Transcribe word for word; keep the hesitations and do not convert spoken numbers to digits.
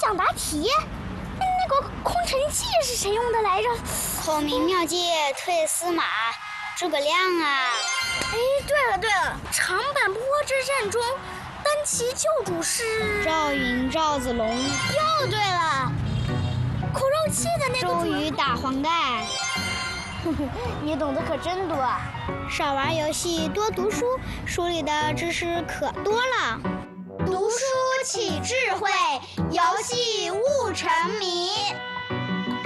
讲答题。那个空城计是谁用的来着？ 孔明妙计退司马，诸葛亮啊！ 哎，对了对了，长坂坡之战中，单骑救主是赵云、赵子龙。 又对了，苦肉计的那个周瑜打黄盖。 你懂得可真多啊！ 少玩游戏，多读书，书里的知识可多了。 读书起智慧，游戏悟沉迷。